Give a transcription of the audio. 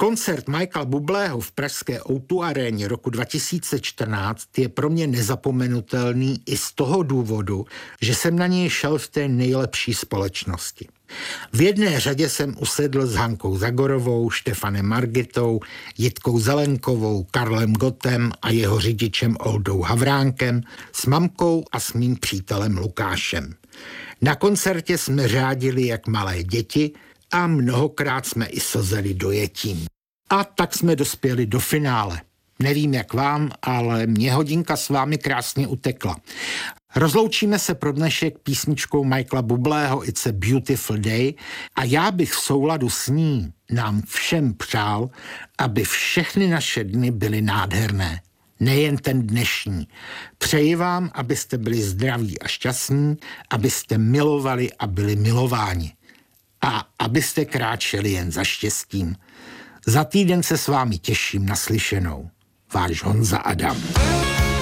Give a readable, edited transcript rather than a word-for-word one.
Koncert Michaela Bublého v pražské O2 aréně roku 2014 je pro mě nezapomenutelný i z toho důvodu, že jsem na něj šel v té nejlepší společnosti. V jedné řadě jsem usedl s Hankou Zagorovou, Štefanem Margitou, Jitkou Zelenkovou, Karlem Gottem a jeho řidičem Oldou Havránkem, s mamkou a s mým přítelem Lukášem. Na koncertě jsme řádili jak malé děti a mnohokrát jsme i slzeli dojetím. A tak jsme dospěli do finále. Nevím jak vám, ale mě hodinka s vámi krásně utekla. Rozloučíme se pro dnešek písničkou Michaela Bublého It's a Beautiful Day a já bych v souladu s ní nám všem přál, aby všechny naše dny byly nádherné. Nejen ten dnešní. Přeji vám, abyste byli zdraví a šťastní, abyste milovali a byli milováni. A abyste kráčeli jen za štěstím. Za týden se s vámi těším na slyšenou. Váš Honza Adam.